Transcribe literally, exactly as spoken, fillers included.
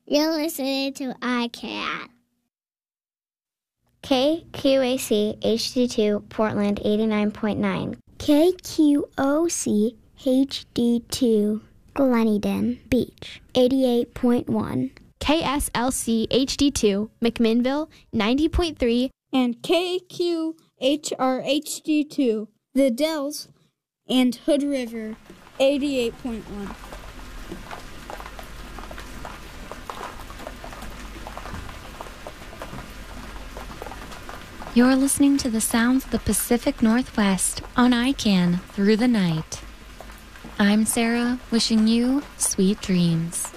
You're listening to I CAN. K Q A C H D two Portland eighty-nine point nine. K Q O C H D two Gleneden Beach eighty-eight point one. K S L C H D two McMinnville ninety point three. And K Q H R H D two The Dells and Hood River eighty-eight point one. You're listening to the sounds of the Pacific Northwest on I CAN Through the Night. I'm Sarah, wishing you sweet dreams.